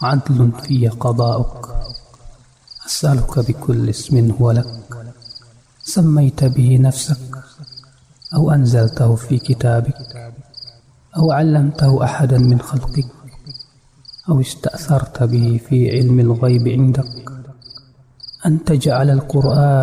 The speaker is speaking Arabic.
عدل في قضاؤك. أسألك بكل اسم هو لك سميت به نفسك أو أنزلته في كتابك أو علمته أحدا من خلقك أو استأثرت به في علم الغيب عندك أن تجعل القرآن